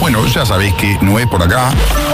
bueno, ya sabéis que no es por acá.